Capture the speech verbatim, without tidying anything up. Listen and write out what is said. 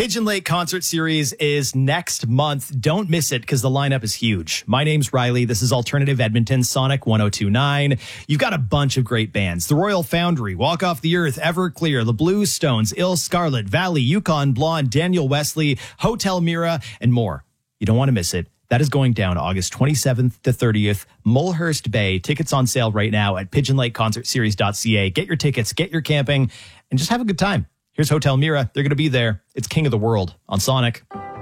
Pigeon Lake Concert Series is next month. Don't miss it because the lineup is huge. My name's Riley. This is Alternative Edmonton, Sonic one oh two point nine. You've got a bunch of great bands. The Royal Foundry, Walk Off the Earth, Everclear, The Bluestones, Ill Scarlet, Valley, Yukon Blonde, Daniel Wesley, Hotel Mira, and more. You don't want to miss it. That is going down August twenty-seventh to thirtieth, Mulhurst Bay. Tickets on sale right now at pigeon lake concert series dot c a. Get your tickets, get your camping, and just have a good time. Here's Hotel Mira. They're going to be there. It's King of the World on Sonic.